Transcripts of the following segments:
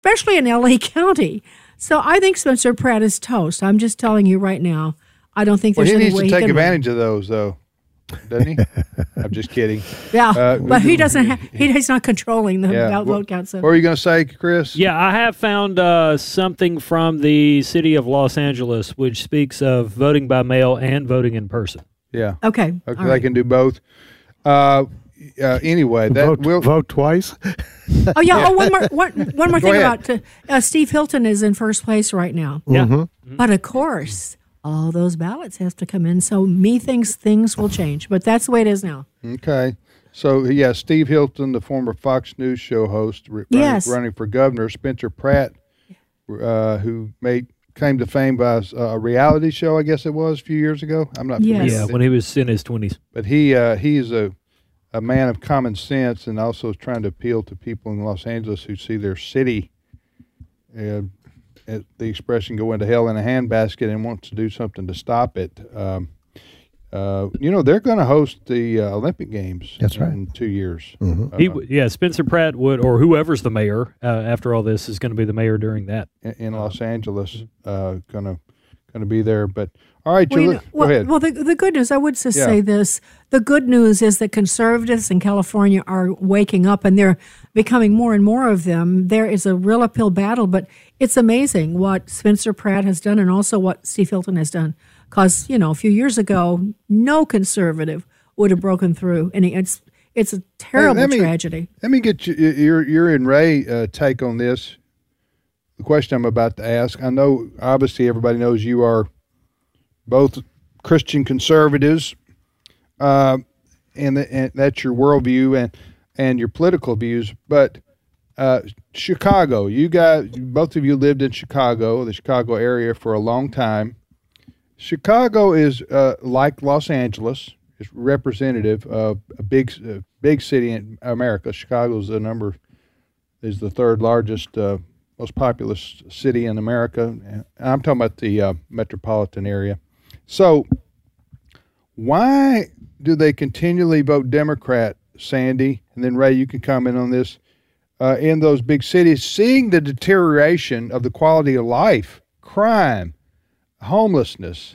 especially in L.A. County. So I think Spencer Pratt is toast. I'm just telling you right now. I don't think there's any way he can He needs to take advantage of those, though, doesn't he? I'm just kidding. Yeah, but he doesn't. He's not controlling the vote count. So. What were you going to say, Chris? Yeah, I have found something from the city of Los Angeles, which speaks of voting by mail and voting in person. Yeah. Okay. They can do both. Anyway, vote twice. Oh yeah. Oh, one more thing about Steve Hilton is in first place right now. Yeah. Mm-hmm. But of course, all those ballots have to come in. So me thinks things will change, but that's the way it is now. Okay. So yeah, Steve Hilton, the former Fox News show host, running for governor. Spencer Pratt, who came to fame by a reality show, I guess it was a few years ago. I'm not familiar. Yeah, when he was in his 20s. But he's a man of common sense, and also is trying to appeal to people in Los Angeles who see their city, the expression, go into hell in a handbasket, and wants to do something to stop it. They're going to host the Olympic Games. That's right. In 2 years. Mm-hmm. Spencer Pratt would, or whoever's the mayor after all this, is going to be the mayor during that in Los Angeles. Going to be there, but. All right, Julie, go ahead. Well, the good news, I would just say this. The good news is that conservatives in California are waking up, and they're becoming more and more of them. There is a real uphill battle, but it's amazing what Spencer Pratt has done and also what Steve Hilton has done. Because, a few years ago, no conservative would have broken through, and it's a terrible tragedy. Let me get your and Ray take on this. The question I'm about to ask. I know, obviously, everybody knows you are both Christian conservatives, and that's your worldview and your political views. But Chicago, both of you lived in Chicago, the Chicago area, for a long time. Chicago is like Los Angeles. It's representative of a big city in America. Chicago is the third largest, most populous city in America. And I'm talking about the metropolitan area. So why do they continually vote Democrat, Sandy? And then, Ray, you can comment on this. In those big cities, seeing the deterioration of the quality of life, crime, homelessness.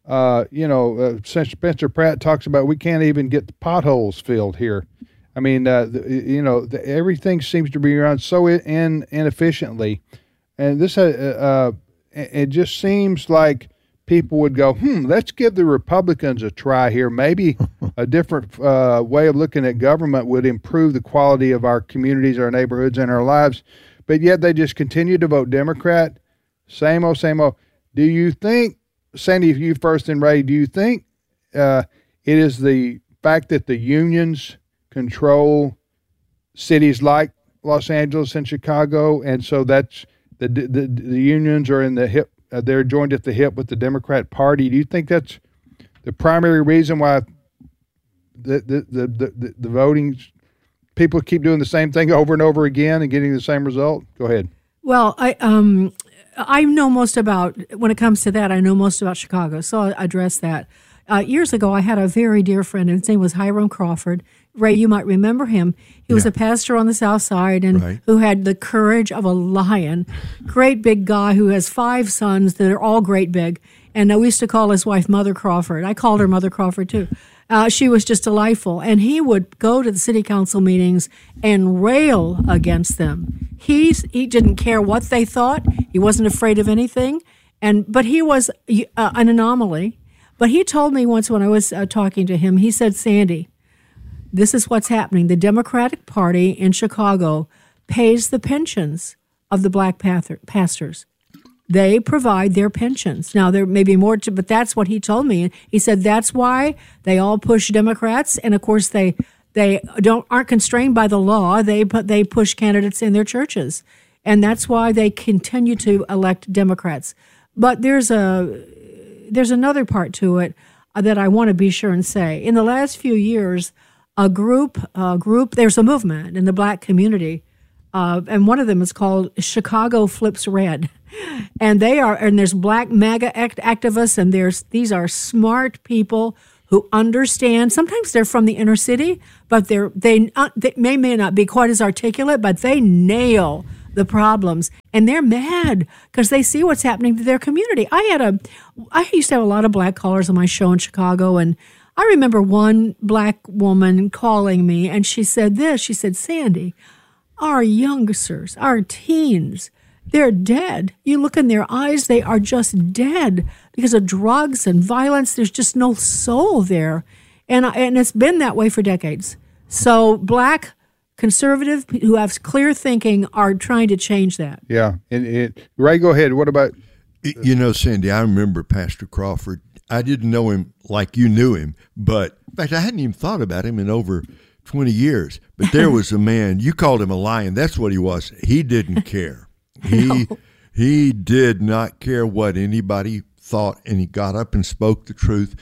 Spencer Pratt talks about we can't even get the potholes filled here. I mean, everything seems to be run so inefficiently. And this, it just seems like people would go, let's give the Republicans a try here. Maybe a different way of looking at government would improve the quality of our communities, our neighborhoods, and our lives. But yet they just continue to vote Democrat. Same old, same old. Do you think, Sandy, if you first and Ray, do you think it is the fact that the unions control cities like Los Angeles and Chicago, and so that's the unions are in the hip? They're joined at the hip with the Democrat Party. Do you think that's the primary reason why the voting people keep doing the same thing over and over again and getting the same result? Go ahead. Well, I know most about, when it comes to that, I know most about Chicago, so I'll address that. Years ago, I had a very dear friend, and his name was Hiram Crawford. Ray, you might remember him. He was a pastor on the South Side and who had the courage of a lion. Great big guy who has 5 sons that are all great big. And we used to call his wife Mother Crawford. I called her Mother Crawford, too. She was just delightful. And he would go to the city council meetings and rail against them. He didn't care what they thought. He wasn't afraid of anything. But he was an anomaly. But he told me once when I was talking to him, he said, Sandy, this is what's happening. The Democratic Party in Chicago pays the pensions of the black pastors. They provide their pensions. Now, there may be more but that's what he told me. He said that's why they all push Democrats. And, of course, they aren't constrained by the law. They push candidates in their churches. And that's why they continue to elect Democrats. But there's another part to it that I want to be sure and say. In the last few years, a group, there's a movement in the black community, and one of them is called Chicago Flips Red. And there's black MAGA activists, and these are smart people who understand. Sometimes they're from the inner city, but they may not be quite as articulate, but they nail the problems, and they're mad because they see what's happening to their community. I used to have a lot of black callers on my show in Chicago, and I remember one black woman calling me, and she said this. She said, Sandy, our youngsters, our teens, they're dead. You look in their eyes, they are just dead because of drugs and violence. There's just no soul there. And it's been that way for decades. So black conservatives who have clear thinking are trying to change that. Yeah. Ray, go ahead. What about? Sandy, I remember Pastor Crawford. I didn't know him like you knew him, but in fact, I hadn't even thought about him in over 20 years. But there was a man, you called him a lion. That's what he was. He didn't care. He did not care what anybody thought, and he got up and spoke the truth.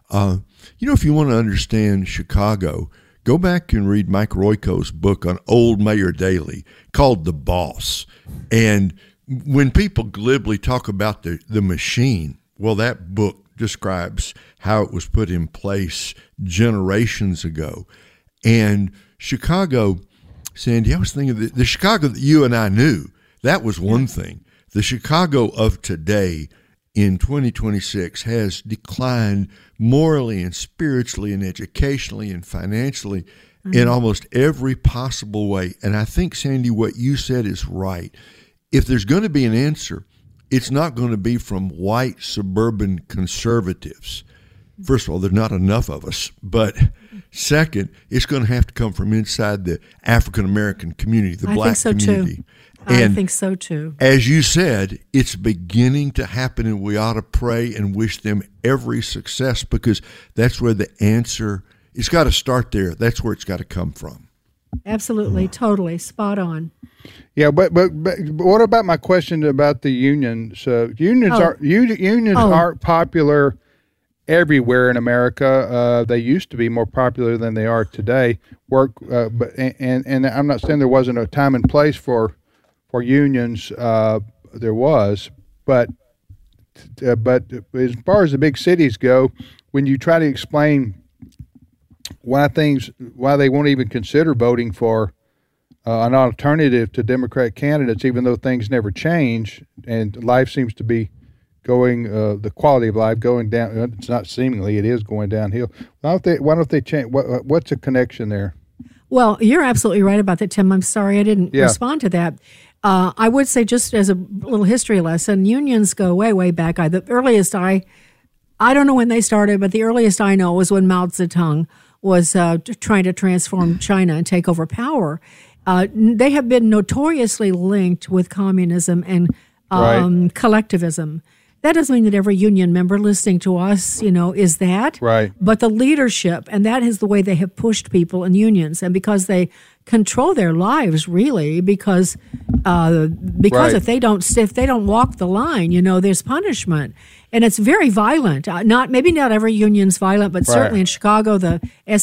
If you want to understand Chicago, go back and read Mike Royko's book on Old Mayor Daley called The Boss. And when people glibly talk about the machine, well, that book describes how it was put in place generations ago. And Chicago, Sandy, I was thinking the Chicago that you and I knew, that was one thing. The Chicago of today in 2026 has declined morally and spiritually and educationally and financially in almost every possible way. And I think, Sandy, what you said is right. If there's going to be an answer, it's not going to be from white suburban conservatives. First of all, there's not enough of us. But second, it's going to have to come from inside the African-American community, the black community. Too. I think so, too. As you said, it's beginning to happen, and we ought to pray and wish them every success because that's where the answer, it's got to start there. That's where it's got to come from. Absolutely, totally, spot on. Yeah, but what about my question about the unions? Unions aren't popular everywhere in America. They used to be more popular than they are today. And I'm not saying there wasn't a time and place for unions. There was, but as far as the big cities go, when you try to explain why they won't even consider voting for an alternative to Democrat candidates, even though things never change and life seems to be going, the quality of life going down. It's not seemingly, it is going downhill. Why don't they change? What's the connection there? Well, you're absolutely right about that, Tim. I'm sorry I didn't respond to that. I would say, just as a little history lesson, unions go way, way back. The earliest I don't know when they started, but the earliest I know was when Mao Zedong was trying to transform China and take over power. They have been notoriously linked with communism and collectivism. That doesn't mean that every union member listening to us, is that. Right. But the leadership, and that is the way they have pushed people in unions, and because they control their lives, really, because if they don't walk the line, there's punishment, and it's very violent. Maybe not every union's violent, but certainly in Chicago, the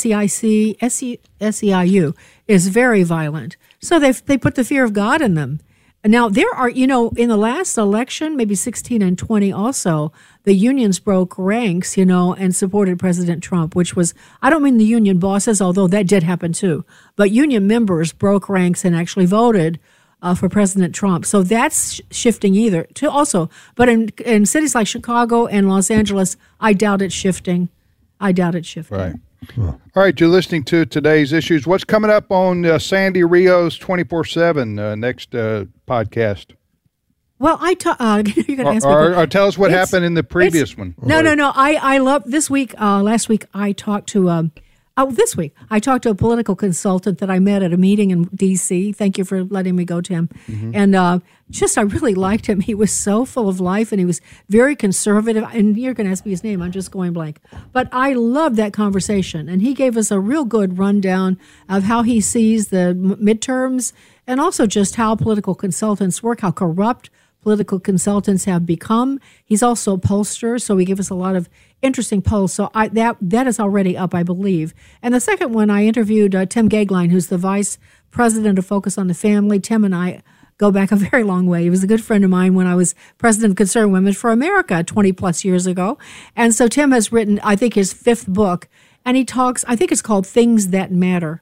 SEIU is very violent. So they put the fear of God in them. Now, there are, in the last election, maybe 16 and 20 also, the unions broke ranks, and supported President Trump, which was, I don't mean the union bosses, although that did happen too, but union members broke ranks and actually voted for President Trump. So that's shifting but in cities like Chicago and Los Angeles, I doubt it's shifting. Right. All right, you're listening to Today's Issues. What's coming up on Sandy Rio's 24/7 next podcast? Well, you're going to ask me. Or tell us what happened in the previous one. No. I love this week. Last week I talked to. This week I talked to a political consultant that I met at a meeting in D.C. Thank you for letting me go, Tim. Mm-hmm. And I really liked him. He was so full of life, and he was very conservative. And you're going to ask me his name. I'm just going blank. But I loved that conversation, and he gave us a real good rundown of how he sees the midterms, and also just how political consultants work, how corrupt political consultants have become. He's also a pollster, so he gave us a lot of interesting polls. So that is already up, I believe. And the second one, I interviewed Tim Gagline, who's the vice president of Focus on the Family. Tim and I go back a very long way. He was a good friend of mine when I was president of Concerned Women for America 20 plus years ago. And so Tim has written, I think, his fifth book, and he talks, I think it's called Things That Matter.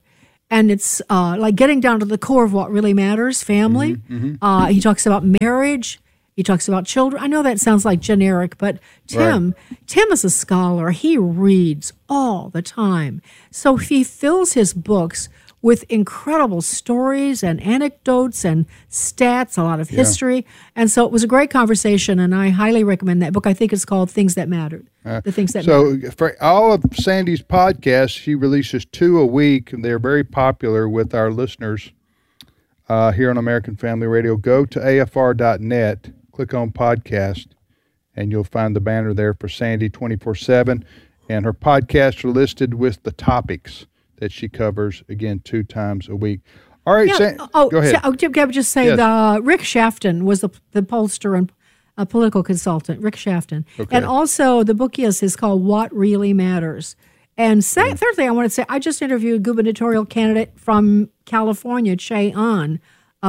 and it's like getting down to the core of what really matters, family. He talks about marriage. He talks about children. I know that sounds like generic, but Tim is a scholar. He reads all the time. So he fills his books with incredible stories and anecdotes and stats, a lot of history. And so it was a great conversation, and I highly recommend that book. I think it's called Things That Mattered. The Things That Mattered. So for all of Sandy's podcasts, she releases 2 a week, and they're very popular with our listeners here on American Family Radio. Go to afr.net, click on podcast, and you'll find the banner there for Sandy 24/7. And her podcasts are listed with the topics that she covers, again, 2 times a week. All right, go ahead. I would just say Rick Shafton was the pollster and a political consultant, Rick Shafton. Okay. And also the book is called What Really Matters. And third thing I want to say, I just interviewed a gubernatorial candidate from California, Che Ahn,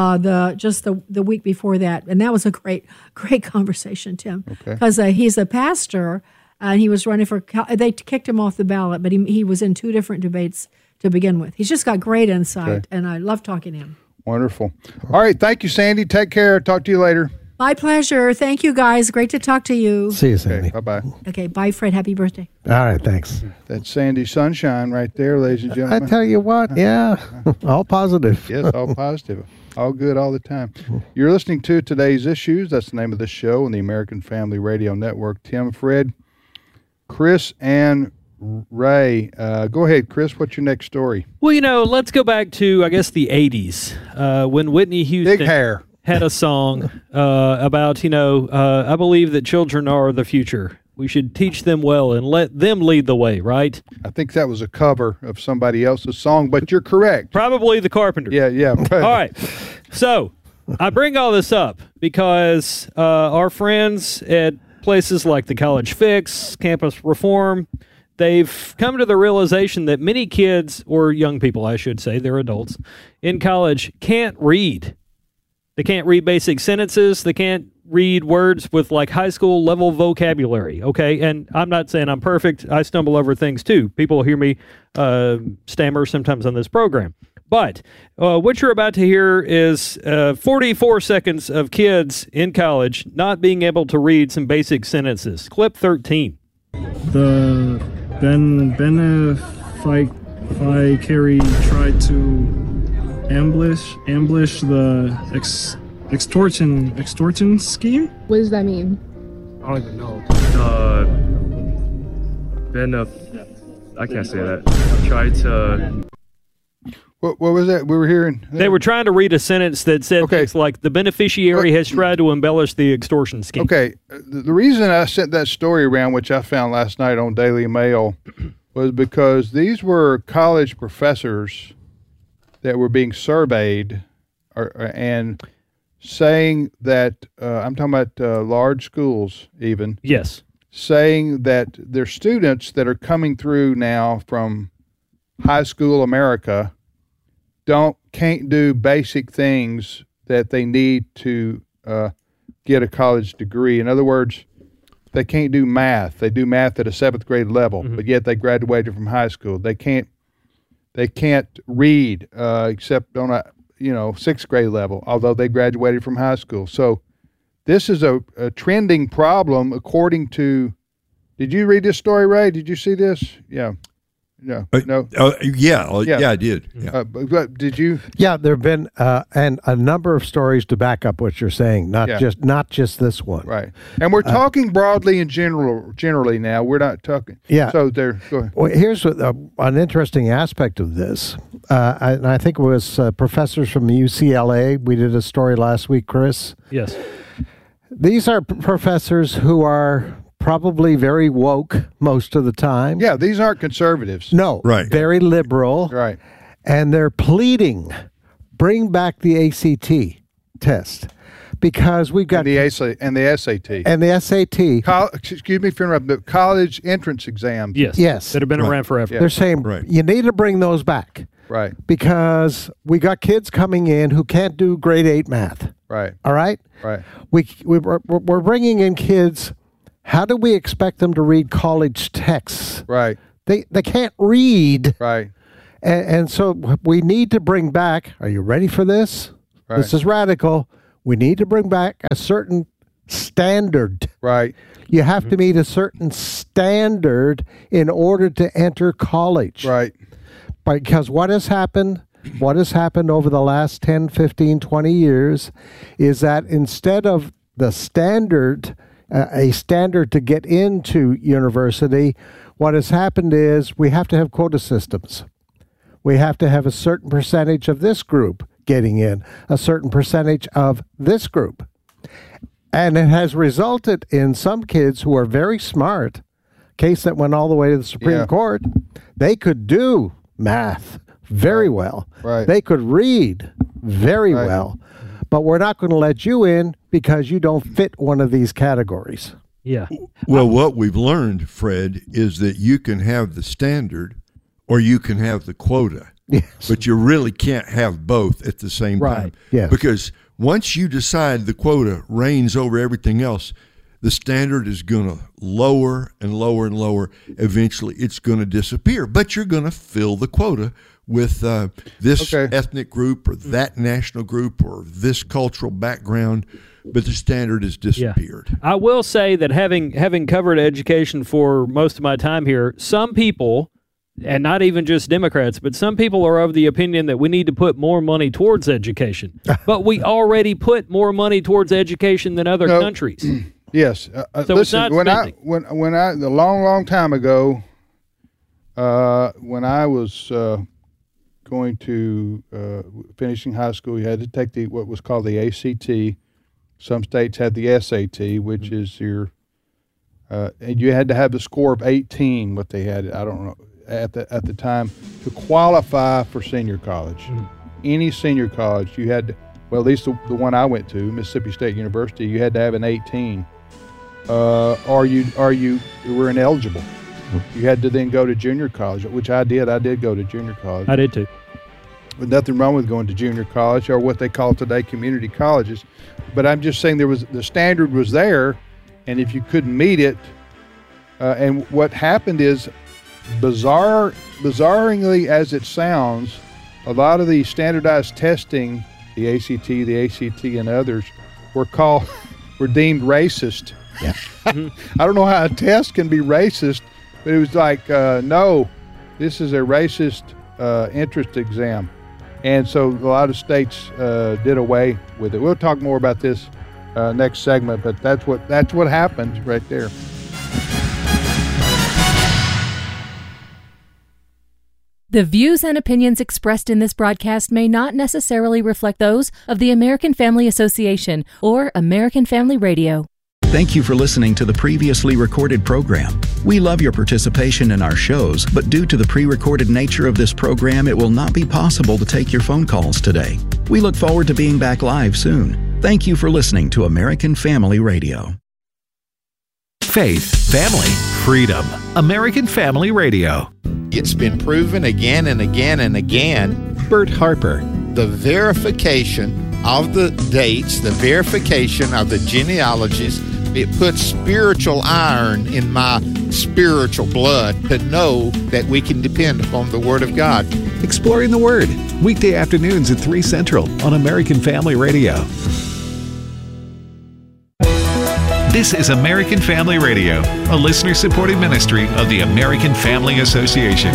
the week before that. And that was a great conversation, Tim, because he's a pastor. And he was running for. They kicked him off the ballot, but he was in 2 different debates to begin with. He's just got great insight, and I love talking to him. Wonderful. All right, thank you, Sandy. Take care. Talk to you later. My pleasure. Thank you, guys. Great to talk to you. See you, Sandy. Okay, bye-bye. Okay, bye, Fred. Happy birthday. All right, thanks. That's Sandy Sunshine right there, ladies and gentlemen. I tell you what, all positive. Yes, all positive. All good all the time. You're listening to Today's Issues. That's the name of the show on the American Family Radio Network. Tim, Fred, Chris, and Ray. Go ahead, Chris. What's your next story? Well, let's go back to, I guess, the 80s when Whitney Houston Big hair. had a song about, I believe that children are the future. We should teach them well and let them lead the way, right? I think that was a cover of somebody else's song, but you're correct. Probably the Carpenters. Yeah. All right. So I bring all this up because our friends at places like the College Fix, Campus Reform, they've come to the realization that many kids, or young people, I should say, they're adults, in college can't read. They can't read basic sentences. They can't read words with like high school level vocabulary, okay? And I'm not saying I'm perfect. I stumble over things too. People hear me stammer sometimes on this program. But what you're about to hear is 44 seconds of kids in college not being able to read some basic sentences. Clip 13. The Beneficari tried to ambush the extortion scheme. What does that mean? I don't even know. I can't say that. Tried to. What was that we were hearing? They were trying to read a sentence that said things like, the beneficiary has tried to embellish the extortion scheme. Okay. The reason I sent that story around, which I found last night on Daily Mail, was because these were college professors that were being surveyed and saying that, I'm talking about large schools even. Yes. Saying that their students that are coming through now from high school America can't do basic things that they need to get a college degree. In other words, they can't do math. They do math at a 7th grade level, but yet they graduated from high school. They can't read except on a 6th grade level, although they graduated from high school. So this is a trending problem according to. Did you read this story, Ray? Did you see this? Yeah. No. Yeah, I did. Yeah. But did you? Yeah, there have been and a number of stories to back up what you're saying, not just this one. Right. And we're talking broadly and generally now. We're not talking. Yeah. So there. Go ahead. Well, here's an interesting aspect of this. I think it was professors from UCLA. We did a story last week, Chris. Yes. These are professors who are probably very woke most of the time. Yeah, these aren't conservatives. No, right. Very liberal. Right. And they're pleading, bring back the ACT test because we've got and the SAT. And the SAT. Excuse me for interrupting, but college entrance exams. Yes. That have been around forever. They're saying you need to bring those back. Right. Because we got kids coming in who can't do grade 8 math. Right. All right? Right. We're bringing in kids. How do we expect them to read college texts? Right. They can't read. Right. And so we need to bring back, are you ready for this? Right. This is radical. We need to bring back a certain standard. Right. You have to meet a certain standard in order to enter college. Right. Because what has happened over the last 10, 15, 20 years is that instead of the standard, a standard to get into university, what has happened is we have to have quota systems. We have to have a certain percentage of this group getting in, a certain percentage of this group. And it has resulted in some kids who are very smart, case that went all the way to the Supreme Court, they could do math very well. Right. They could read very well. But we're not going to let you in because you don't fit one of these categories. Yeah. Well, what we've learned, Fred, is that you can have the standard or you can have the quota. Yes. But you really can't have both at the same time. Yes. Because once you decide the quota reigns over everything else, the standard is going to lower and lower and lower. Eventually, it's going to disappear. But you're going to fill the quota with this ethnic group or that national group or this cultural background. But the standard has disappeared. Yeah. I will say that having covered education for most of my time here, some people, and not even just Democrats, but some people are of the opinion that we need to put more money towards education. But we already put more money towards education than other countries. Yes. So listen, it's not when spending. I a long time ago, when I was going to finishing high school, you had to take what was called the ACT. Some states had the SAT, which is your, and you had to have a score of 18. What they had, I don't know, at the time to qualify for senior college. Any senior college, you had to, well, at least the one I went to, Mississippi State University, you had to have an 18. Or you were ineligible. You had to then go to junior college, which I did. I did go to junior college. I did too. But nothing wrong with going to junior college or what they call today community colleges. But I'm just saying the standard was there, and if you couldn't meet it, and what happened is, bizarrely as it sounds, a lot of the standardized testing, the ACT, and others, were deemed racist. Yeah. I don't know how a test can be racist, but it was like, no, this is a racist entrance exam. And so a lot of states did away with it. We'll talk more about this next segment, but that's what happened right there. The views and opinions expressed in this broadcast may not necessarily reflect those of the American Family Association or American Family Radio. Thank you for listening to the previously recorded program. We love your participation in our shows, but due to the pre-recorded nature of this program, it will not be possible to take your phone calls today. We look forward to being back live soon. Thank you for listening to American Family Radio. Faith, family, freedom. American Family Radio. It's been proven again and again and again. Bert Harper. The verification of the dates, the verification of the genealogies, it puts spiritual iron in my spiritual blood to know that we can depend upon the Word of God. Exploring the Word, weekday afternoons at 3 Central on American Family Radio. This is American Family Radio, a listener-supported ministry of the American Family Association.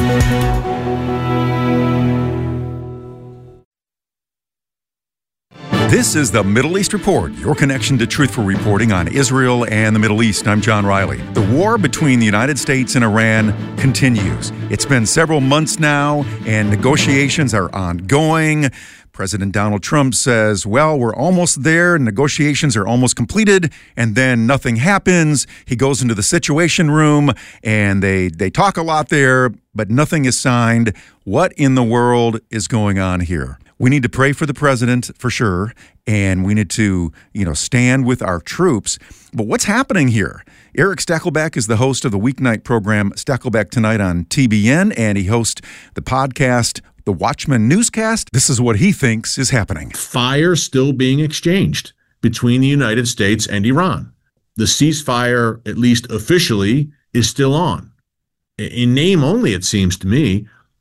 This is the Middle East Report, your connection to truthful reporting on Israel and the Middle East. I'm John Riley. The war between the United States and Iran continues. It's been several months now, and negotiations are ongoing. President Donald Trump says, well, we're almost there. Negotiations are almost completed. And then nothing happens. He goes into the Situation Room and they talk a lot there, but nothing is signed. What in the world is going on here? We need to pray for the president for sure. And we need to, stand with our troops. But what's happening here? Eric Stakelbeck is the host of the weeknight program Stakelbeck Tonight on TBN, and he hosts the podcast The Watchman Newscast. This is what he thinks is happening. Fire still being exchanged between the United States and Iran. The ceasefire, at least officially, is still on. In name only, it seems to me,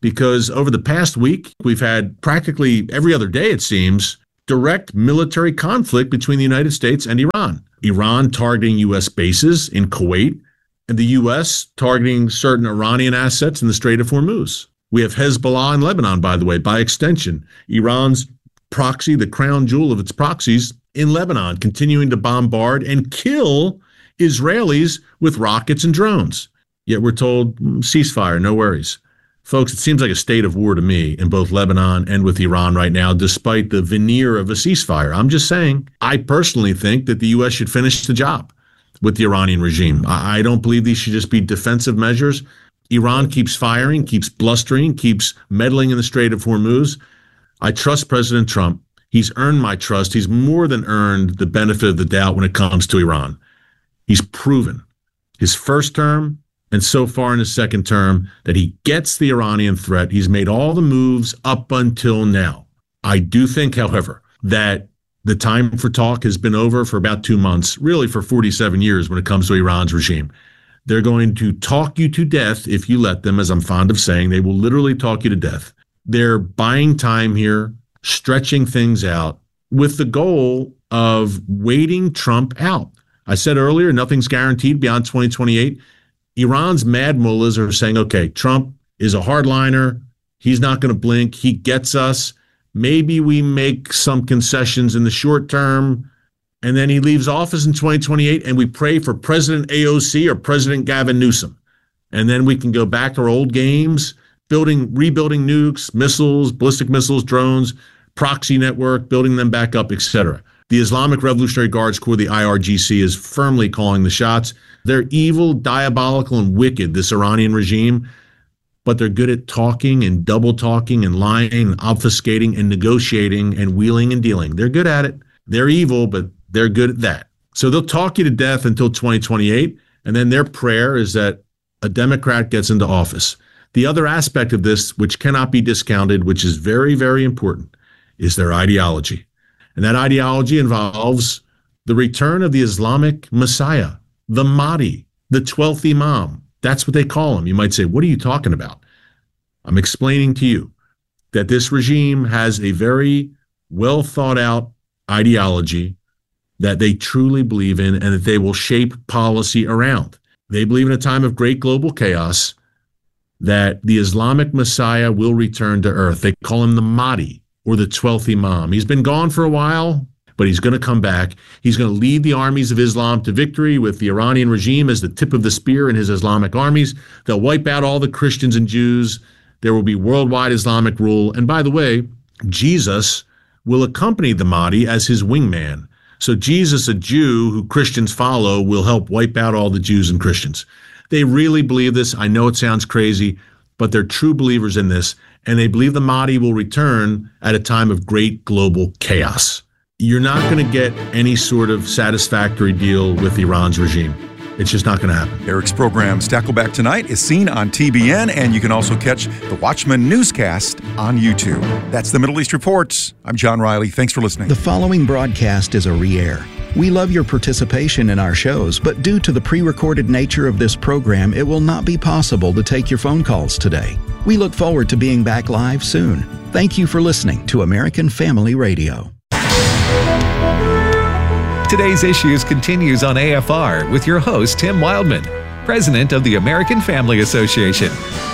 because over the past week, we've had practically every other day, it seems, direct military conflict between the United States and Iran. Iran targeting U.S. bases in Kuwait, and the U.S. targeting certain Iranian assets in the Strait of Hormuz. We have Hezbollah in Lebanon, by the way, by extension. Iran's proxy, the crown jewel of its proxies in Lebanon, continuing to bombard and kill Israelis with rockets and drones. Yet we're told, ceasefire, no worries. Folks, it seems like a state of war to me in both Lebanon and with Iran right now, despite the veneer of a ceasefire. I'm just saying, I personally think that the U.S. should finish the job with the Iranian regime. I don't believe these should just be defensive measures. Iran keeps firing, keeps blustering, keeps meddling in the Strait of Hormuz. I trust President Trump. He's earned my trust. He's more than earned the benefit of the doubt when it comes to Iran. He's proven his first term and so far in his second term that he gets the Iranian threat. He's made all the moves up until now. I do think, however, that the time for talk has been over for about 2 months, really for 47 years when it comes to Iran's regime. They're going to talk you to death if you let them, as I'm fond of saying. They will literally talk you to death. They're buying time here, stretching things out with the goal of waiting Trump out. I said earlier, nothing's guaranteed beyond 2028. Iran's mad mullahs are saying, okay, Trump is a hardliner. He's not going to blink. He gets us. Maybe we make some concessions in the short term, and then he leaves office in 2028, and we pray for President AOC or President Gavin Newsom. And then we can go back to our old games, rebuilding nukes, missiles, ballistic missiles, drones, proxy network, building them back up, etc. The Islamic Revolutionary Guards Corps, the IRGC, is firmly calling the shots. They're evil, diabolical, and wicked, this Iranian regime, but they're good at talking and double talking and lying and obfuscating and negotiating and wheeling and dealing. They're good at it. They're evil, but they're good at that. So they'll talk you to death until 2028, and then their prayer is that a Democrat gets into office. The other aspect of this, which cannot be discounted, which is very, very important, is their ideology. And that ideology involves the return of the Islamic Messiah, the Mahdi, the 12th Imam. That's what they call him. You might say, what are you talking about? I'm explaining to you that this regime has a very well thought out ideology that they truly believe in and that they will shape policy around. They believe in a time of great global chaos that the Islamic Messiah will return to earth. They call him the Mahdi, or the 12th Imam. He's been gone for a while, but he's going to come back. He's going to lead the armies of Islam to victory with the Iranian regime as the tip of the spear in his Islamic armies. They'll wipe out all the Christians and Jews. There will be worldwide Islamic rule. And by the way, Jesus will accompany the Mahdi as his wingman. So Jesus, a Jew who Christians follow, will help wipe out all the Jews and Christians. They really believe this. I know it sounds crazy, but they're true believers in this. And they believe the Mahdi will return at a time of great global chaos. You're not going to get any sort of satisfactory deal with Iran's regime. It's just not going to happen. Eric's program, Stackleback Tonight, is seen on TBN, and you can also catch the Watchman newscast on YouTube. That's the Middle East Reports. I'm John Riley. Thanks for listening. The following broadcast is a re-air. We love your participation in our shows, but due to the pre-recorded nature of this program, it will not be possible to take your phone calls today. We look forward to being back live soon. Thank you for listening to American Family Radio. Today's Issues continues on AFR with your host, Tim Wildman, president of the American Family Association.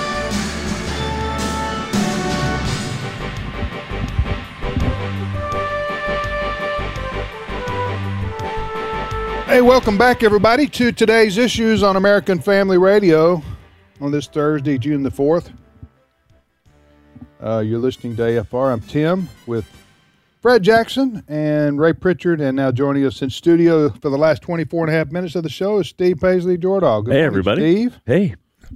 Hey, welcome back, everybody, to today's Issues on American Family Radio on this Thursday, June the 4th. You're listening to AFR. I'm Tim with Fred Jackson and Ray Pritchard, and now joining us in studio for the last 24 and a half minutes of the show is Steve Paisley Jordahl. Good Hey, morning, everybody. Steve. Hey.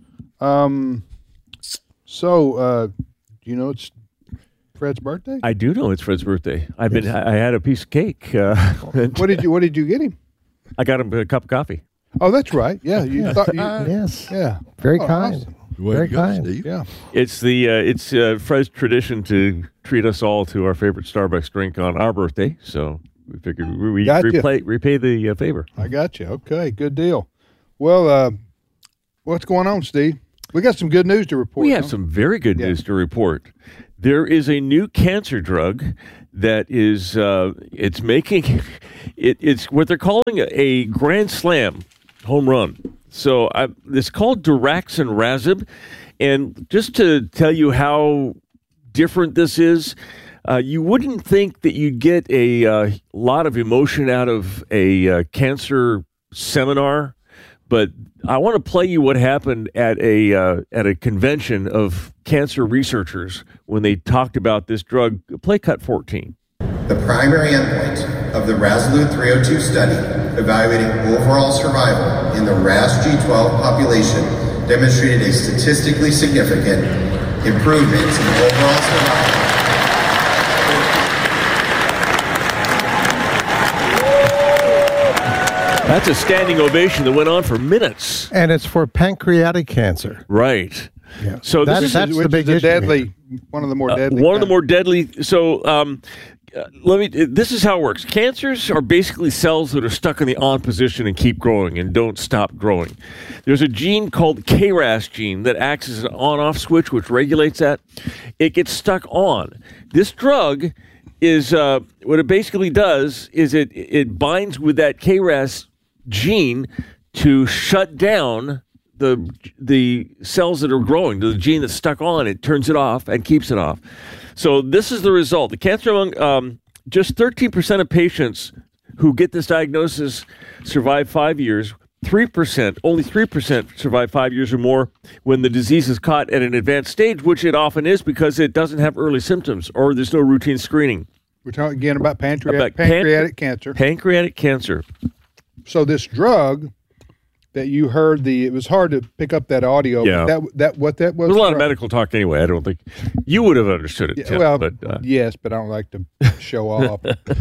You know it's Fred's birthday? I do know it's Fred's birthday. I had a piece of cake. What did you get him? I got him a cup of coffee. Oh, that's right. Yeah, Yes. Yeah. Very Oh, kind. awesome. Very kind. Steve. Yeah. It's Fred's tradition to treat us all to our favorite Starbucks drink on our birthday, so we figured we Gotcha. repay the favor. I got you. Okay, good deal. Well, what's going on, Steve? We got some good news to report. We have some very good news to report. There is a new cancer drug that is it's making it's what they're calling a grand slam home run. So it's called daraxonrasib, and just to tell you how different this is, you wouldn't think that you'd get a lot of emotion out of a cancer seminar, but I want to play you what happened at a convention of cancer researchers when they talked about this drug. Play cut 14. The primary endpoint of the RASolute 302 study, evaluating overall survival in the RAS G12 population, demonstrated a statistically significant improvement in overall survival. That's a standing ovation that went on for minutes. And it's for pancreatic cancer. Right. Yeah. So that's the big issue. Deadly, one of the more deadly. One of the more deadly. So this is how it works. Cancers are basically cells that are stuck in the on position and keep growing and don't stop growing. There's a gene called the KRAS gene that acts as an on-off switch, which regulates that. It gets stuck on. This drug is what it basically does is it binds with that KRAS gene to shut down the cells that are growing. The gene that's stuck on it turns it off and keeps it off. So this is the result. The cancer among just 13% of patients who get this diagnosis survive 5 years. Only 3% survive 5 years or more when the disease is caught at an advanced stage, which it often is because it doesn't have early symptoms or there's no routine screening. We're talking again about pancreatic cancer. Pancreatic cancer. So this drug that you heard, it was hard to pick up that audio. Yeah. That what that was. There's a lot of medical talk anyway. I don't think you would have understood it, Tim. Well, but, yes, but I don't like to show off.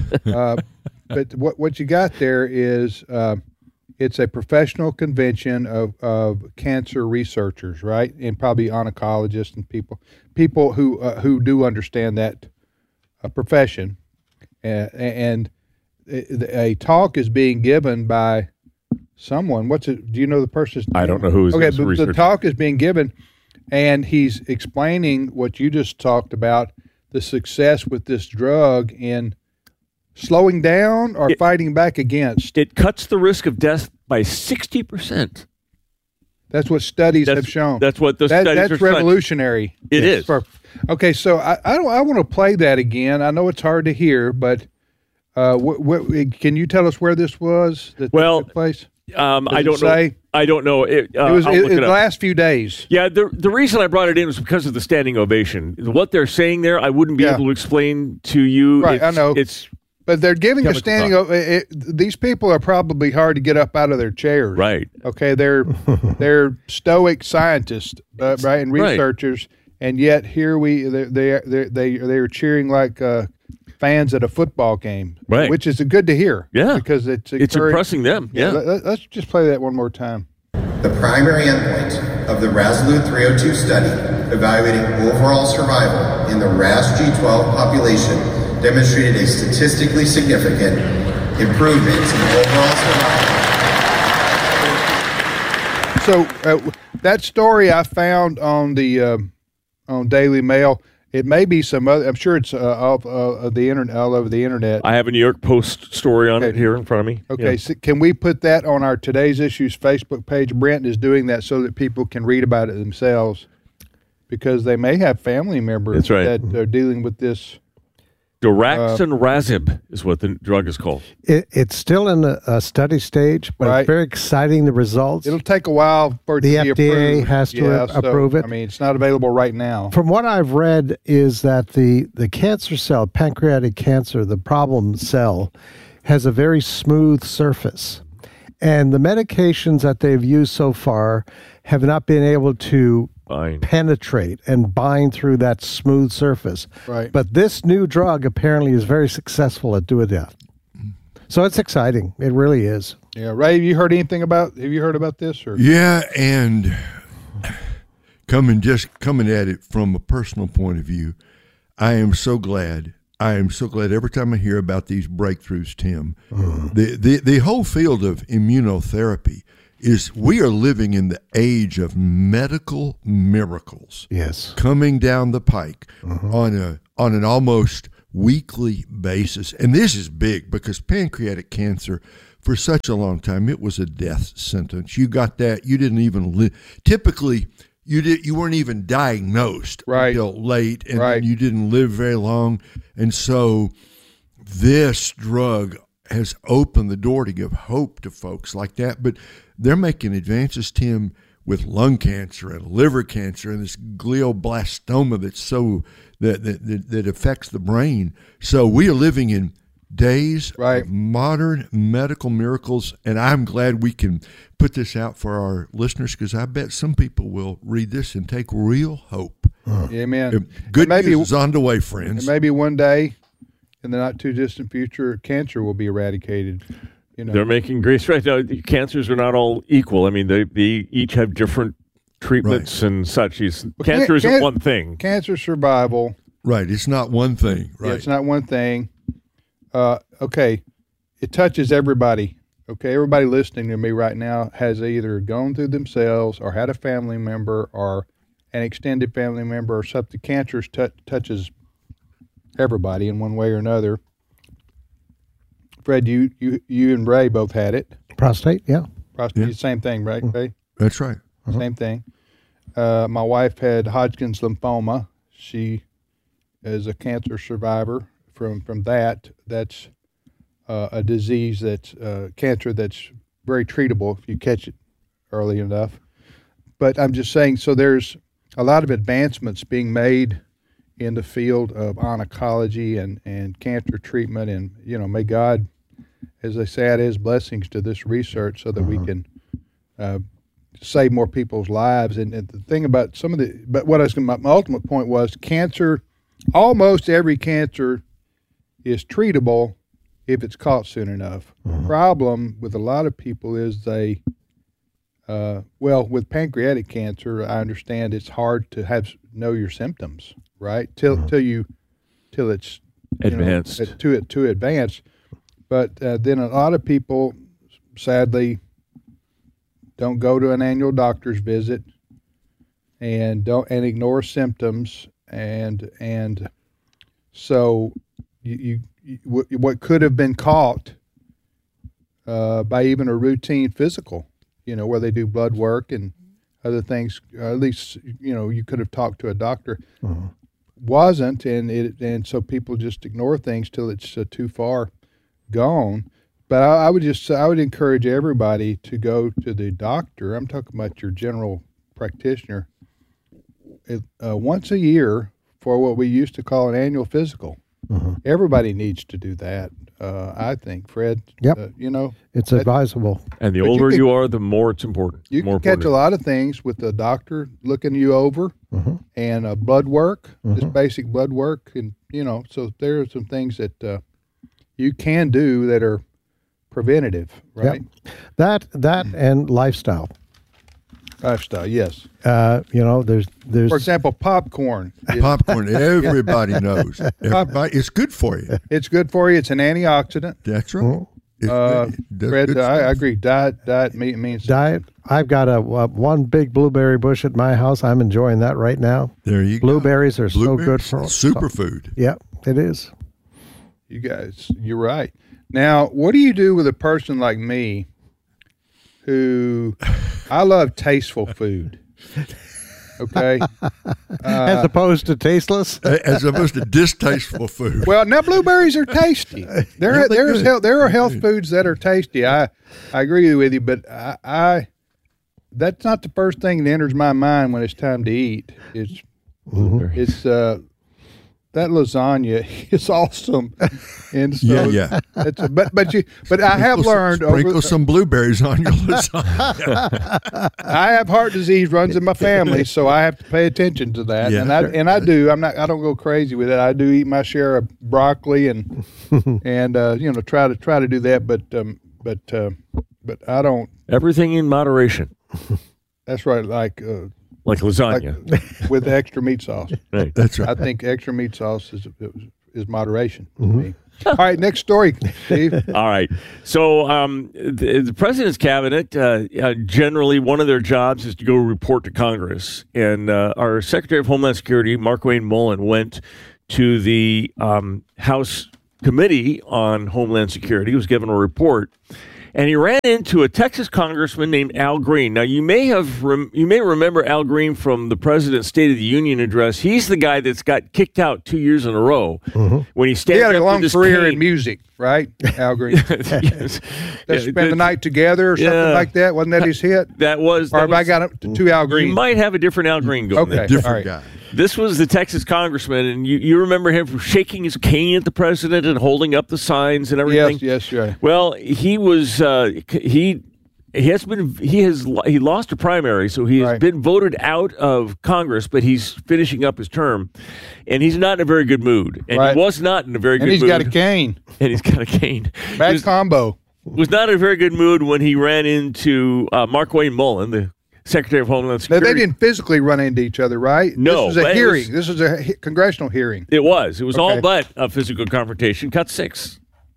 But what you got there is it's a professional convention of cancer researchers, right, and probably oncologists and people who do understand that profession, and a talk is being given by someone. Do you know the person's name? I don't know who is. Okay, but the talk is being given, and he's explaining what you just talked about, the success with this drug in slowing down or fighting back against. It cuts the risk of death by 60%. That's what studies have shown. That's what the studies are. That's revolutionary. It is. Okay, so I want to play that again. I know it's hard to hear, but can you tell us where this was? That took place? I don't know. I don't know. It was the last few days. Yeah, the reason I brought it in was because of the standing ovation. What they're saying there, I wouldn't be able to explain to you. Right, I know. But they're giving a standing ovation. These people are probably hard to get up out of their chairs. Right. Okay, they're stoic scientists, right, and researchers, and yet here they're cheering like fans at a football game, right? Which is good to hear. Yeah, because it's impressing them. Yeah. Let's just play that one more time. The primary endpoint of the RASolute 302 study, evaluating overall survival in the RAS G12 population, demonstrated a statistically significant improvement in overall survival. So that story I found on the on Daily Mail. It may be some other. I'm sure it's of the internet, all over the internet. I have a New York Post story on it here in front of me. Okay, so can we put that on our Today's Issues Facebook page? Brent is doing that so that people can read about it themselves, because they may have family members that are dealing with this. Daraxonrasib is what the drug is called. It's still in a study stage, but it's very exciting, the results. It'll take a while for it to be approved. The FDA has to approve it. I mean, it's not available right now. From what I've read is that the cancer cell, pancreatic cancer, the problem cell, has a very smooth surface. And the medications that they've used so far have not been able to penetrate and bind through that smooth surface. Right. But this new drug apparently is very successful at doing that. So it's exciting. It really is. Yeah. Ray, have you heard about this? Or? Yeah, and coming at it from a personal point of view, I am so glad every time I hear about these breakthroughs, Tim. The whole field of immunotherapy is we are living in the age of medical miracles. Yes. Coming down the pike on an almost weekly basis. And this is big because pancreatic cancer, for such a long time, it was a death sentence. You got that, you didn't even live. Typically, you weren't even diagnosed until late, and then you didn't live very long. And so this drug has opened the door to give hope to folks like that. But they're making advances, Tim, with lung cancer and liver cancer and this glioblastoma that affects the brain. So we are living in days of modern medical miracles, and I'm glad we can put this out for our listeners, because I bet some people will read this and take real hope. Amen. Good news is on the way, friends. And maybe one day in the not too distant future, cancer will be eradicated. You know, they're making great strides. Now, cancers are not all equal. I mean, they each have different treatments and such. Cancer isn't one thing. Cancer survival. Right. It's not one thing. Right. Yeah, it's not one thing. Okay. It touches everybody. Okay. Everybody listening to me right now has either gone through themselves or had a family member or an extended family member or something. Cancer touches everybody in one way or another. Fred, you and Ray both had it. Prostate, yeah. Prostate, same thing, right, Ray? That's right. Same thing. My wife had Hodgkin's lymphoma. She is a cancer survivor from that. That's a disease that's cancer that's very treatable if you catch it early enough. But I'm just saying, so there's a lot of advancements being made in the field of oncology and cancer treatment, and may God, as they say, add His blessings to this research so that we can save more people's lives. And the thing about my ultimate point was cancer. Almost every cancer is treatable if it's caught soon enough. The problem with a lot of people is with pancreatic cancer, I understand it's hard to know your symptoms. Right, till it's advanced, too advanced. But then a lot of people, sadly, don't go to an annual doctor's visit and ignore symptoms, and so what could have been caught by even a routine physical, where they do blood work and other things, at least you could have talked to a doctor. Wasn't, and so people just ignore things till it's too far gone. But I would encourage everybody to go to the doctor. I'm talking about your general practitioner once a year for what we used to call an annual physical. Everybody needs to do that. I think, Fred. Yep. It's advisable. And the older you are, the more it's important. You can catch a lot of things with the doctor looking you over, and blood work, just basic blood work, and so there are some things that you can do that are preventative, right? Yep. That and lifestyle. Lifestyle, yes. There's for example, popcorn. Popcorn, everybody knows. It's good for you. It's good for you. It's an antioxidant. That's right. Fred, I agree. Diet means diet. I've got one big blueberry bush at my house. I'm enjoying that right now. There you go. Blueberries are so good for superfood. Yep, it is. You guys, you're right. Now, what do you do with a person like me who I love tasteful food? Okay. As opposed to tasteless? As opposed to distasteful food. Well, now blueberries are tasty. There are health foods that are tasty. I agree with you, but I that's not the first thing that enters my mind when it's time to eat. It's that lasagna is awesome, and so but I have learned sprinkle some blueberries on your lasagna. I have heart disease runs in my family, so I have to pay attention to that, and I do. I don't go crazy with it. I do eat my share of broccoli and try to do that, but I don't. Everything in moderation. That's right, like lasagna with extra meat sauce. Right. That's right. I think extra meat sauce is moderation to me. All right, next story, Steve. All right. So the president's cabinet, generally one of their jobs is to go report to Congress. And our Secretary of Homeland Security, Markwayne Mullin, went to the House Committee on Homeland Security. He was given a report. And he ran into a Texas congressman named Al Green. Now, you may remember Al Green from the President's State of the Union address. He's the guy that's got kicked out 2 years in a row when he stands He had a up long with his career cane. in music, right, Al Green? Yes. Let's spend the night together or something like that. Wasn't that his hit? That was. Or have I got two Al Green? You might have a different Al Green going there. Different guy. This was the Texas congressman, and you remember him from shaking his cane at the president and holding up the signs and everything. Yes, right. Well, he was he lost a primary, so he has been voted out of Congress, but he's finishing up his term, and he's not in a very good mood. And he was not in a very good mood. And he's got a cane. And he's got a cane. Bad combo. Was not in a very good mood when he ran into Markwayne Mullin, the Secretary of Homeland Security. Now, they didn't physically run into each other, right? No. This was a hearing. This was a congressional hearing. It was. It was all but a physical confrontation. Cut 6.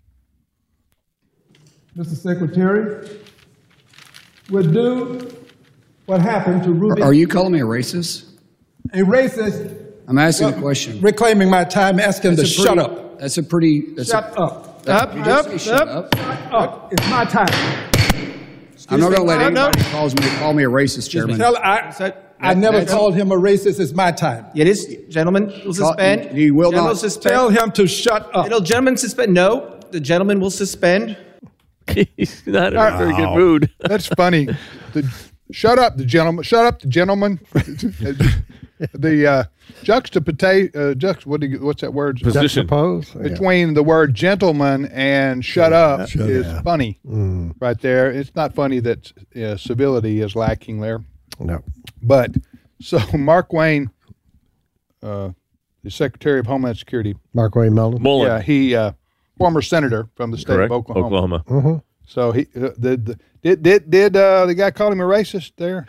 Mr. Secretary, would do what happened to Ruby. Are you calling me a racist? A racist? I'm asking a question. Reclaiming my time, asking him to shut up. That's a pretty... Shut up. Shut up. It's my time. I'm not going to let anybody call me a racist, Chairman. I never called him a racist. It's my time. It is, gentlemen. Will suspend. You will not. Tell him to shut up. Gentlemen, suspend. No, the gentleman will suspend. He's not in a very good mood. That's funny. Shut up, the gentleman. Shut up, the gentleman. The what's that word? Position. Between the word gentleman and shut up is funny right there. It's not funny that civility is lacking there. No. But so Markwayne, the Secretary of Homeland Security. Markwayne Mullin. Yeah, he former senator from the state of Oklahoma. Mm-hmm. So he did the guy call him a racist there?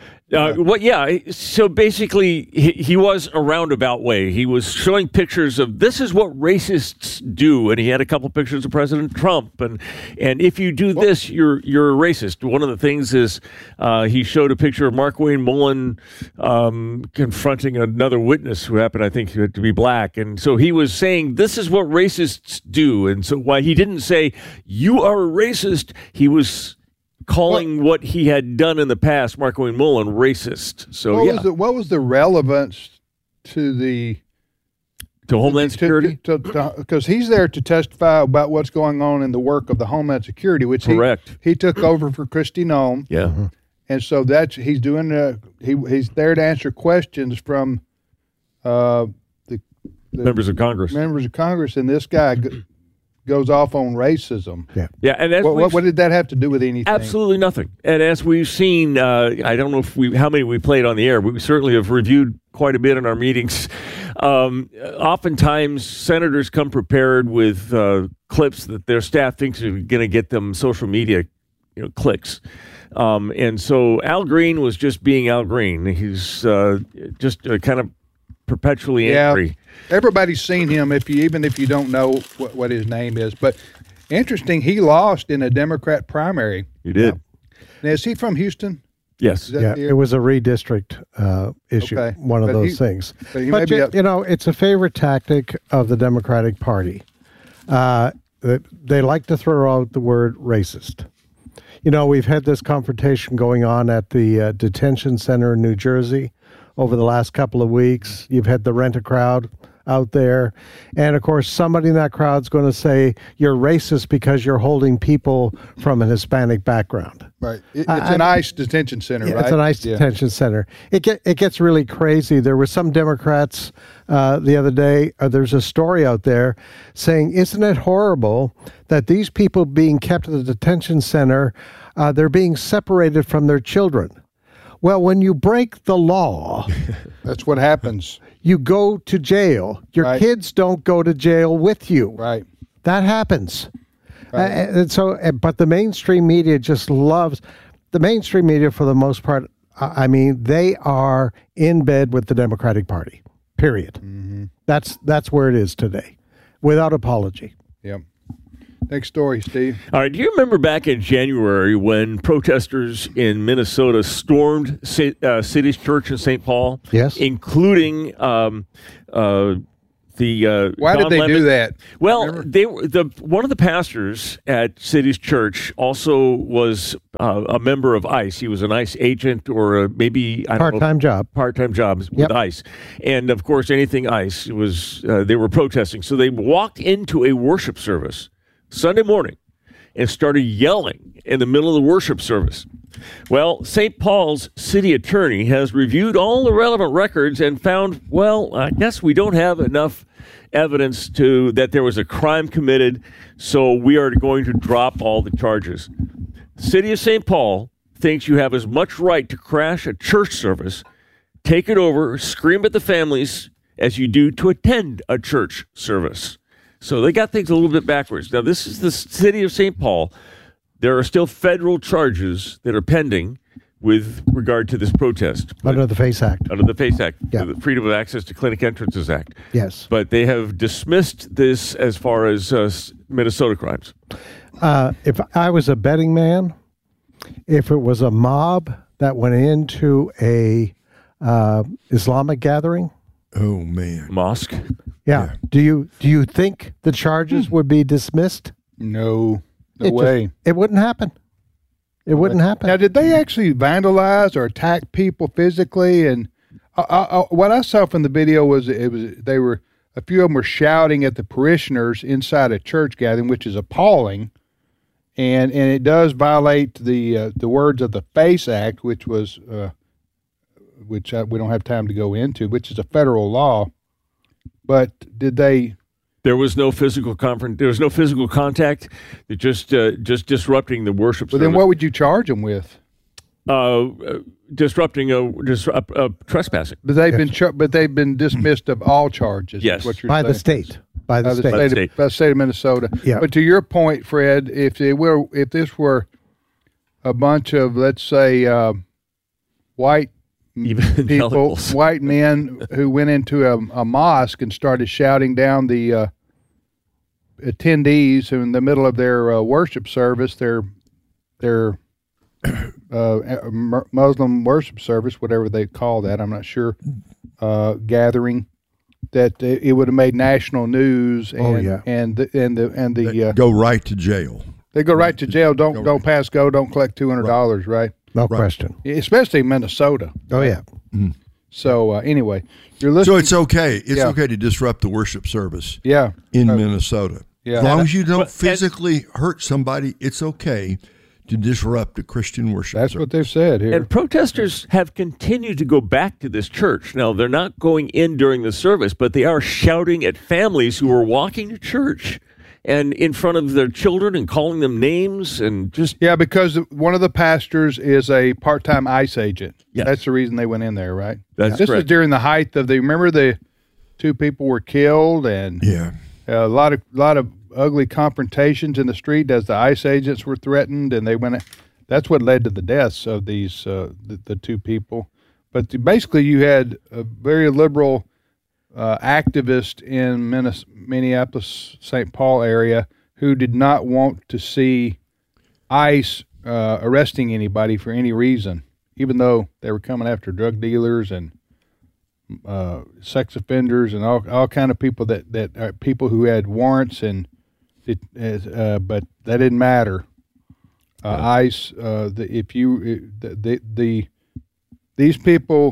So basically, he was a roundabout way. He was showing pictures of this is what racists do, and he had a couple pictures of President Trump, and if you do this, you're a racist. One of the things is he showed a picture of Markwayne Mullin confronting another witness who happened, I think, to be black, and so he was saying this is what racists do, and so why he didn't say you are a racist, he was calling what he had done in the past, Markwayne Mullin, racist. So what was the relevance to Homeland Security? Because he's there to testify about what's going on in the work of the Homeland Security, which he took over for Kristi Noem. Yeah, and so he's doing. He's there to answer questions from the members of Congress. Members of Congress, and this guy goes off on racism. Yeah, and what did that have to do with anything? Absolutely nothing. And as we've seen, I don't know how many we played on the air, but we certainly have reviewed quite a bit in our meetings. Oftentimes, senators come prepared with clips that their staff thinks are going to get them social media, clicks. And so Al Green was just being Al Green. He's just kind of perpetually angry. Everybody's seen him, even if you don't know what his name is. But interesting, he lost in a Democrat primary. He did. Now, is he from Houston? Yes. It was a redistrict issue, one of those things. But it's a favorite tactic of the Democratic Party. They like to throw out the word racist. We've had this confrontation going on at the detention center in New Jersey over the last couple of weeks. You've had the Rent-A-Crowd out there. And, of course, somebody in that crowd's going to say you're racist because you're holding people from an Hispanic background. Right. It's an ICE detention center, right? It's an ICE detention center. It gets really crazy. There were some Democrats the other day, there's a story out there saying, isn't it horrible that these people being kept at the detention center, they're being separated from their children? Well, when you break the law, that's what happens. You go to jail. Your kids don't go to jail with you. Right. That happens. Right. But the mainstream media just loves the mainstream media for the most part. I mean, they are in bed with the Democratic Party. Period. Mm-hmm. That's where it is today, without apology. Yep. Next story, Steve. All right. Do you remember back in January when protesters in Minnesota stormed City's Church in St. Paul? Yes. Including Why did they do that? Well, one of the pastors at City's Church also was a member of ICE. He was an ICE agent or maybe part-time jobs with ICE, and of course anything ICE was. They were protesting, so they walked into a worship service Sunday morning and started yelling in the middle of the worship service. Well, St. Paul's city attorney has reviewed all the relevant records and found, well, I guess we don't have enough evidence that there was a crime committed, so we are going to drop all the charges. City of St. Paul thinks you have as much right to crash a church service, take it over, scream at the families as you do to attend a church service. So they got things a little bit backwards. Now, this is the city of St. Paul. There are still federal charges that are pending with regard to this protest. Under the FACE Act. Under the FACE Act, yeah. The Freedom of Access to Clinic Entrances Act. Yes. But they have dismissed this as far as Minnesota crimes. If I was a betting man, if it was a mob that went into a Islamic gathering. Oh, man. Mosque? Yeah. Do you think the charges would be dismissed? No way. It wouldn't happen. It wouldn't happen. Now, did they actually vandalize or attack people physically? And what I saw from the video was a few of them were shouting at the parishioners inside a church gathering, which is appalling, and it does violate the words of the FACE Act, which was we don't have time to go into, which is a federal law. But did they? There was no physical There was no physical contact. They're just disrupting the worship. Well, then what would you charge them with? Disrupting trespassing. But they've been dismissed of all charges. Yes, what you're by saying. the state. By the state of Minnesota. Yeah. But to your point, Fred, if this were a bunch of, let's say, white people, white men who went into a mosque and started shouting down the attendees who in the middle of their worship service, their Muslim worship service, whatever they call that, I'm not sure, gathering, that it would have made national news. And the go right to jail. They go right to jail. Don't pass go. Don't collect $200. Right. No question. Especially Minnesota. Oh yeah. Mm. So anyway, you're listening. So it's okay. It's okay to disrupt the worship service. Yeah. In Minnesota. Yeah. As long as you don't physically hurt somebody, it's okay to disrupt a Christian worship service. That's what they've said here. And protesters have continued to go back to this church. Now, they're not going in during the service, but they are shouting at families who are walking to church and in front of their children and calling them names and just... Yeah, because one of the pastors is a part-time ICE agent. Yes. That's the reason they went in there, right? That's This correct. was during the height of remember the two people were killed and a lot of ugly confrontations in the street as the ICE agents were threatened, and that's what led to the deaths of these the two people. But basically you had a very liberal activist in Minneapolis, St. Paul area who did not want to see ICE arresting anybody for any reason, even though they were coming after drug dealers and sex offenders and all kind of people that are people who had warrants but that didn't matter. ICE, these people.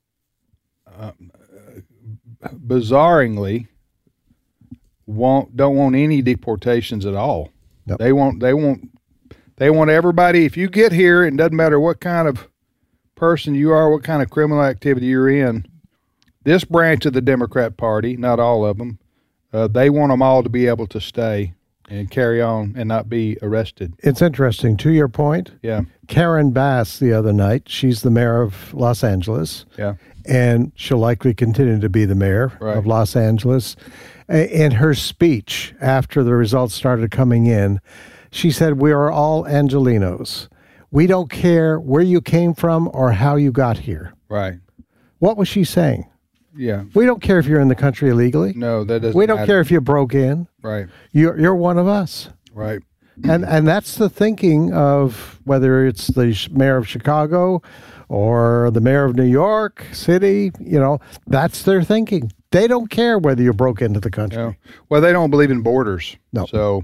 Bizarrely, don't want any deportations at all. Nope. They want everybody. If you get here, it doesn't matter what kind of person you are, what kind of criminal activity you're in. This branch of the Democrat Party, not all of them, they want them all to be able to stay and carry on and not be arrested. It's interesting. To your point, yeah. Karen Bass the other night, she's the mayor of Los Angeles. Yeah. And she'll likely continue to be the mayor of Los Angeles. In her speech after the results started coming in, she said, "We are all Angelenos. We don't care where you came from or how you got here." Right. What was she saying? Yeah. We don't care if you're in the country illegally. No, that doesn't We don't matter. care if you broke in. Right. You're one of us. Right. And that's the thinking of whether it's the mayor of Chicago or the mayor of New York City. That's their thinking. They don't care whether you broke into the country. Yeah. Well, they don't believe in borders. No. So,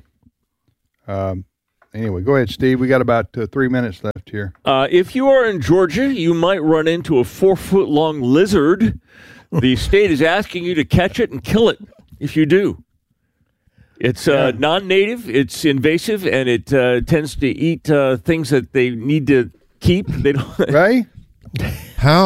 anyway, go ahead, Steve. We got about 3 minutes left here. If you are in Georgia, you might run into a 4-foot-long lizard. The state is asking you to catch it and kill it if you do. It's non-native, it's invasive, and it tends to eat things that they need to keep. They don't. Right? How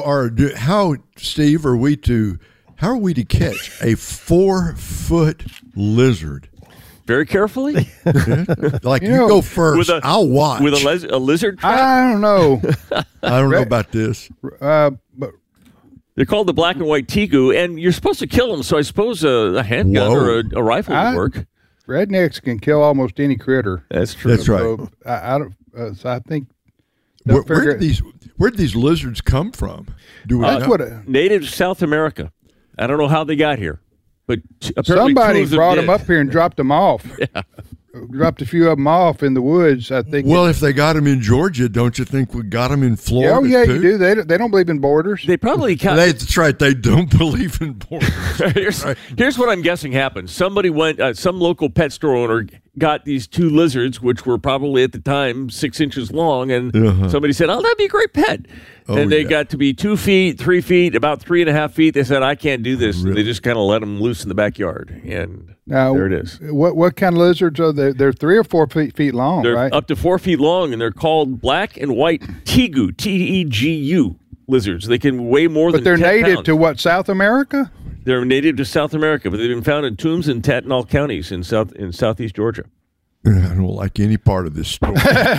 Steve, how are we to catch a 4-foot lizard? Very carefully. Like you go first. I'll watch. With a lizard trap? I don't know. I don't know about this. But they're called the black and white tegu, and you're supposed to kill them, so I suppose a handgun or a rifle would work. Rednecks can kill almost any critter. That's true. That's right. So I don't. So I think. Where did these lizards come from? Do we know? Native to South America. I don't know how they got here, but apparently somebody brought them them up here and dropped them off. Yeah. Dropped a few of them off in the woods, I think. Well, if they got them in Georgia, don't you think we got them in Florida? Oh, yeah, too? you do. They don't believe in borders. They probably that's right. They don't believe in borders. Here's what I'm guessing happened. Somebody went, some local pet store owner got these 2 lizards, which were probably at the time 6 inches long, and somebody said, "Oh, that'd be a great pet." And they got to be 2 feet, 3 feet, about 3.5 feet. They said, "I can't do this." Really? And they just kind of let them loose in the backyard, and there it is. What kind of lizards are they? They're 3 or 4 feet long, they're right? Up to 4 feet long, and they're called black and white tegu, T-E-G-U lizards. They can weigh more than 10 pounds. But they're native to what, South America? They're native to South America, but they've been found in tombs in Tatnall counties in southeast Georgia. I don't like any part of this story.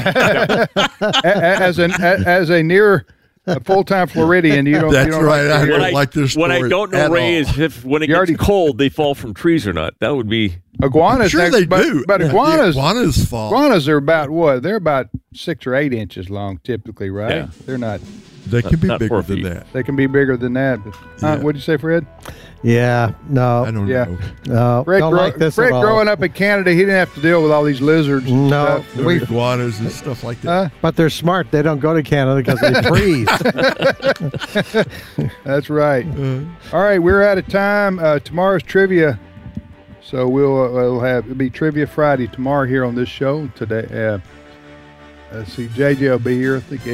As a near full-time Floridian, you don't. That's you don't right. Like I don't like this story. What I don't know, Ray, is if when it gets cold, they fall from trees or not. That would be iguanas. I'm sure they do, but iguanas fall. Iguanas are about what? They're about 6 or 8 inches long, typically, right? Yeah. They're not. They can be bigger than that. They can be bigger than that. But, what did you say, Fred? Yeah, no. I don't know. No, Fred, don't like this Fred at all. growing up in Canada, he didn't have to deal with all these lizards. No, we iguanas and stuff like that. But they're smart. They don't go to Canada because they freeze. That's right. All right, we're out of time. Tomorrow's trivia, so it'll be Trivia Friday tomorrow here on this show. Today, let's see, JJ will be here. I think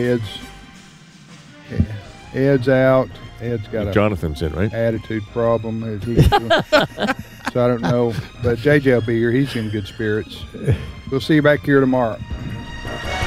Ed's out. Ed's got Jonathan's in, right? Attitude problem. So I don't know, but JJ will be here. He's in good spirits. We'll see you back here tomorrow.